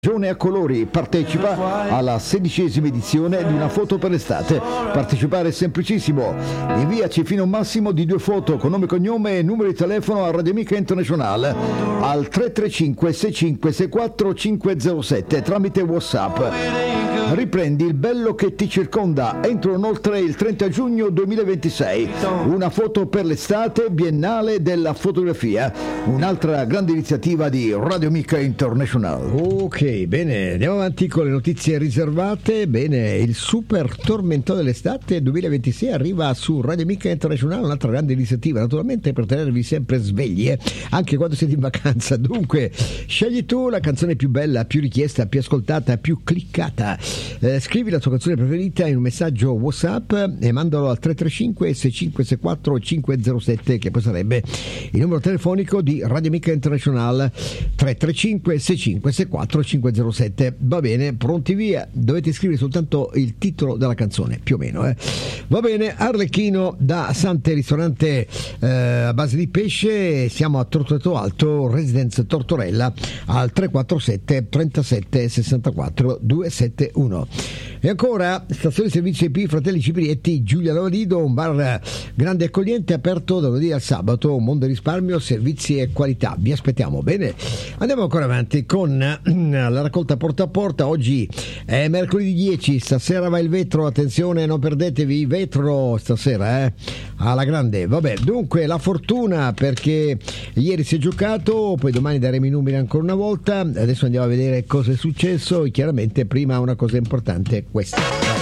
Gione a colori partecipa alla 16ª edizione di Una foto per l'estate. Partecipare è semplicissimo. Inviaci fino a un massimo di 2 foto con nome, cognome e numero di telefono a Radio Amica International al 335 6564 507 tramite WhatsApp. Riprendi il bello che ti circonda entro inoltre il 30 giugno 2026. Una foto per l'estate, Biennale della fotografia, un'altra grande iniziativa di Radio Amica International. Ok, bene, andiamo avanti con le notizie riservate. Bene, il super tormentone dell'estate 2026 arriva su Radio Amica International, un'altra grande iniziativa naturalmente per tenervi sempre svegli, anche quando siete in vacanza. Dunque, scegli tu la canzone più bella, più richiesta, più ascoltata, più cliccata. Scrivi la tua canzone preferita in un messaggio WhatsApp e mandalo al 335 6564 507, che poi sarebbe il numero telefonico di Radio Amica International. 335 6564 507. Va bene, pronti via. Dovete scrivere soltanto il titolo della canzone, più o meno. Va bene, Arlecchino da Sante, ristorante a base di pesce. Siamo a Tortoreto Alto, Residence Tortorella, al 347 37 64 271. E ancora stazione servizio IP Fratelli Ciprietti, Giulia Lavalido, un bar grande e accogliente aperto da lunedì al sabato, un mondo risparmio, servizi e qualità. Vi aspettiamo. Bene, andiamo ancora avanti con la raccolta porta a porta. Oggi è mercoledì 10, stasera va il vetro, attenzione, non perdetevi vetro stasera, alla grande. Vabbè, dunque la fortuna, perché ieri si è giocato, poi domani daremo i numeri ancora una volta. Adesso andiamo a vedere cosa è successo e chiaramente prima una cosa importante, questa.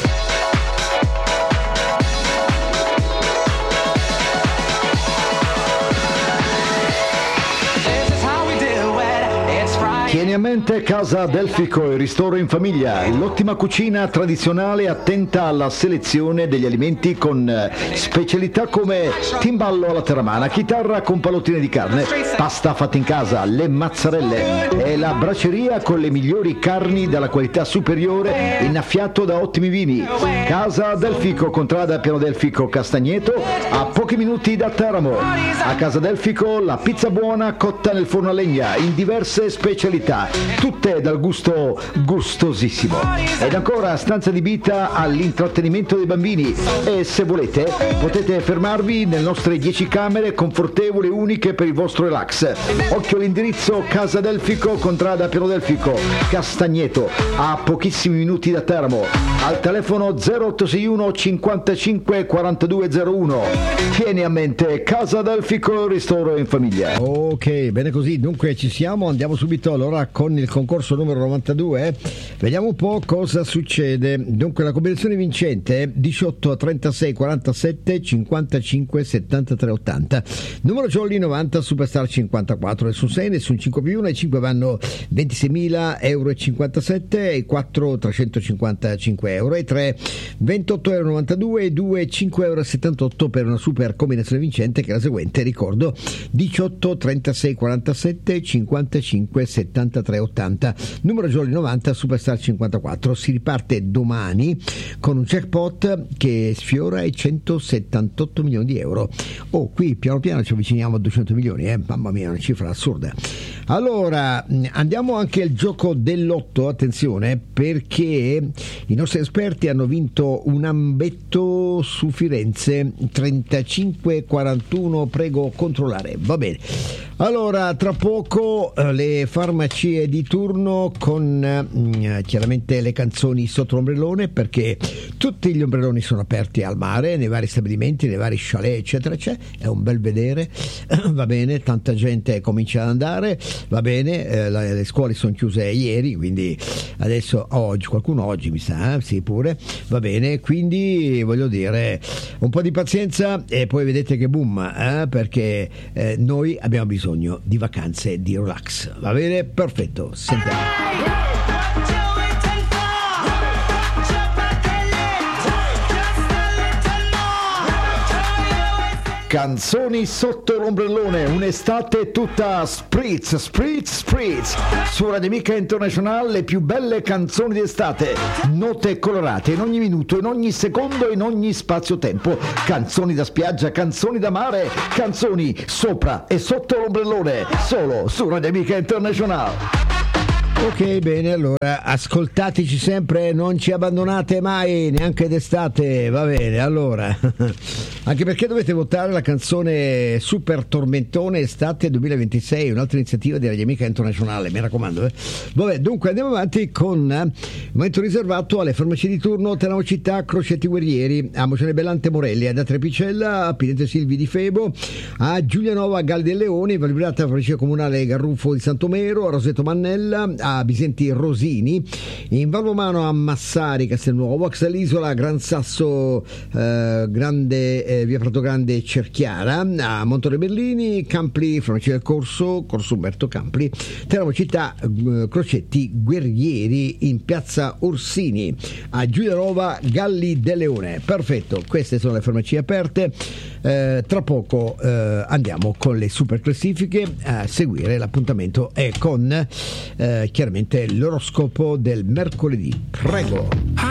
Tieni a mente Casa Delfico, il ristoro in famiglia, l'ottima cucina tradizionale attenta alla selezione degli alimenti con specialità come timballo alla terramana, chitarra con pallottine di carne, pasta fatta in casa, le mazzarelle e la braceria con le migliori carni dalla qualità superiore, innaffiato da ottimi vini. Casa Delfico, contrada Piano Delfico Castagneto, a pochi minuti da Teramo. A Casa Delfico la pizza buona cotta nel forno a legna in diverse specialità, tutte dal gusto gustosissimo. Ed ancora stanza adibita all'intrattenimento dei bambini, e se volete potete fermarvi nelle nostre 10 camere confortevoli e uniche per il vostro relax. Occhio all'indirizzo: Casa Delfico, contrada Piano Delfico Castagneto, a pochissimi minuti da Teramo, al telefono 0861 55 4201. Tieni a mente Casa Delfico, ristoro in famiglia. Ok, bene così. Dunque ci siamo, andiamo subito allora con il concorso numero 92. Vediamo un po' cosa succede. Dunque la combinazione vincente è 18 36 47 55 73 80, numero jolly 90, superstar 54, nessun 6, nessun 5+1, e 5 vanno 26.000 euro e 57, e 4 355 euro, e 3 28 euro 92, e 2 5 euro 78 per una super combinazione vincente, che è la seguente, ricordo: 18 36 47 55 73 80, numero jolly 90, superstar 54. Si riparte domani con un jackpot che sfiora i 178 milioni di euro. Qui piano piano ci avviciniamo a 200 milioni, mamma mia, una cifra assurda. Allora andiamo anche al gioco del lotto, attenzione, perché i nostri esperti hanno vinto un ambetto su Firenze 3541, prego controllare. Va bene, allora tra poco le farmacie di turno con chiaramente le canzoni sotto l'ombrellone, perché tutti gli ombrelloni sono aperti al mare, nei vari stabilimenti, nei vari chalet eccetera eccetera. È un bel vedere. Va bene, tanta gente comincia ad andare, va bene, le scuole sono chiuse ieri, quindi adesso qualcuno oggi mi sa, sì pure, va bene, quindi voglio dire un po' di pazienza e poi vedete che boom, perché noi abbiamo bisogno di vacanze, di relax. Va bene, perfetto, sentiamo. Canzoni sotto l'ombrellone, un'estate tutta spritz, spritz, spritz. Su Radio Amica International le più belle canzoni di estate, note colorate in ogni minuto, in ogni secondo, in ogni spazio-tempo. Canzoni da spiaggia, canzoni da mare, canzoni sopra e sotto l'ombrellone, solo su Radio Amica International. Ok, bene, allora ascoltateci sempre, non ci abbandonate mai, neanche d'estate, va bene, allora anche perché dovete votare la canzone Super Tormentone Estate 2026, un'altra iniziativa di Radio Amica Internazionale, mi raccomando. Vabbè, dunque andiamo avanti con il momento riservato alle farmacie di turno: Teramo Città, Crocetti Guerrieri, a Mocione Bellante Morelli, a Trepicella, a Pinete Silvi di Febo, a Giulianova Galli del Leone, Valbrata Farmacia Comunale Garruffo di Santomero, a Roseto Mannella, a Bisenti Rosini, in Valvomano a Massari Castelnuovo, a Xalisola Gran Sasso via Prato Grande Cerchiara, a Montone Berlini, Campli Farmacia del Corso Umberto Campli, Teramo Città, Crocetti Guerrieri in piazza Orsini, a Giulianova Galli del Leone. Perfetto, queste sono le farmacie aperte. Tra poco andiamo con le super classifiche, a seguire l'appuntamento è con chiaramente l'oroscopo del mercoledì. Prego.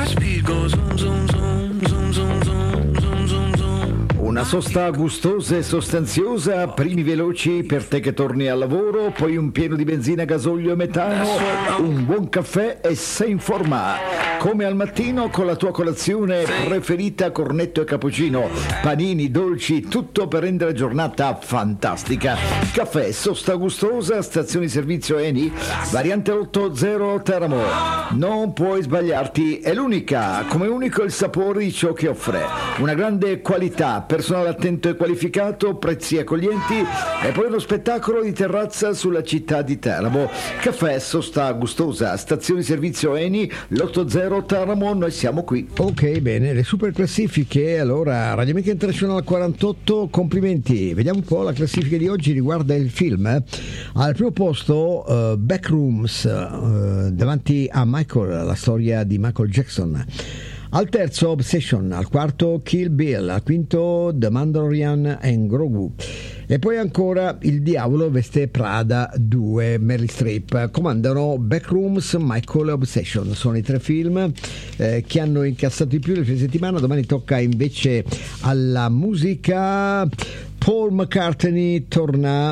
Una sosta gustosa e sostanziosa, primi veloci per te che torni al lavoro, poi un pieno di benzina, gasolio e metano, un buon caffè e sei in forma. Come al mattino con la tua colazione preferita, cornetto e cappuccino, panini, dolci, tutto per rendere la giornata fantastica. Caffè, sosta gustosa, stazione servizio Eni, variante 80 Teramo. Non puoi sbagliarti, è l'unica, come unico il sapore di ciò che offre. Una grande qualità, personale attento e qualificato, prezzi accoglienti e poi uno spettacolo di terrazza sulla città di Teramo. Caffè, sosta gustosa, stazione servizio Eni, l'80 Teramo, noi siamo qui. Ok, bene, le super classifiche. Allora, Radio Amica International 48, complimenti. Vediamo un po', la classifica di oggi riguarda il film. Al primo posto Backrooms, davanti a Michael, la storia di Michael Jackson. Al terzo Obsession, al quarto Kill Bill, al quinto The Mandalorian and Grogu. E poi ancora Il Diavolo veste Prada 2, Meryl Streep. Comandano Backrooms, Michael e Obsession. Sono i tre film che hanno incassato di più le fine settimana. Domani tocca invece alla musica. Paul McCartney torna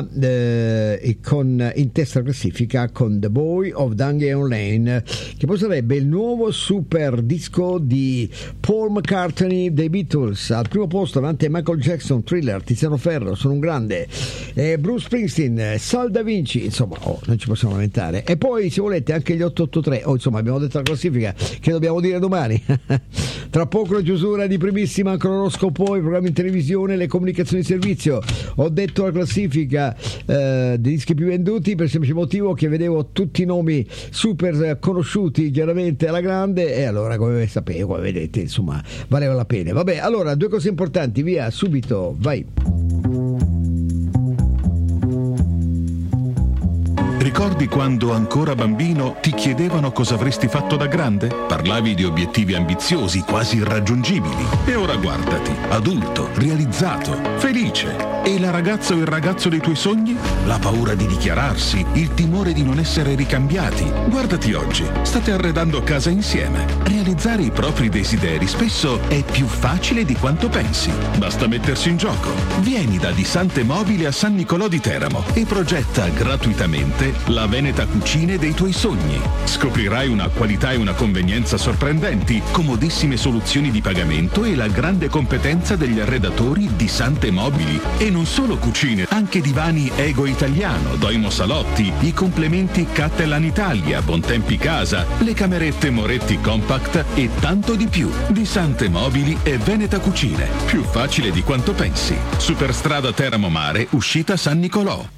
in testa classifica con The Boy of Dungeon Lane, che poi sarebbe il nuovo super disco di Paul McCartney dei Beatles. Al primo posto davanti a Michael Jackson, Thriller, Tiziano Ferro, Sono un grande, Bruce Springsteen, Sal Da Vinci, insomma non ci possiamo lamentare. E poi se volete anche gli 883, insomma abbiamo detto la classifica che dobbiamo dire domani. Tra poco la chiusura di primissima, anche l'oroscopo, i programmi in televisione, le comunicazioni di servizio. Ho detto la classifica dei dischi più venduti per il semplice motivo che vedevo tutti i nomi super conosciuti chiaramente alla grande, e allora come sapevo, come vedete, insomma valeva la pena. Vabbè, allora due cose importanti, via subito, vai. Ricordi quando ancora bambino ti chiedevano cosa avresti fatto da grande? Parlavi di obiettivi ambiziosi, quasi irraggiungibili. E ora guardati, adulto, realizzato, felice. E la ragazza o il ragazzo dei tuoi sogni? La paura di dichiararsi, il timore di non essere ricambiati. Guardati oggi, state arredando casa insieme. Realizzare i propri desideri spesso è più facile di quanto pensi. Basta mettersi in gioco. Vieni da Disante Mobili a San Nicolò di Teramo e progetta gratuitamente la Veneta Cucine dei tuoi sogni. Scoprirai una qualità e una convenienza sorprendenti, comodissime soluzioni di pagamento e la grande competenza degli arredatori di Sante Mobili. E non solo cucine, anche divani Ego Italiano, Doimo Salotti, i complementi Cattelan Italia, Bontempi Casa, le camerette Moretti Compact e tanto di più. Di Sante Mobili e Veneta Cucine. Più facile di quanto pensi. Superstrada Teramo Mare, uscita San Nicolò.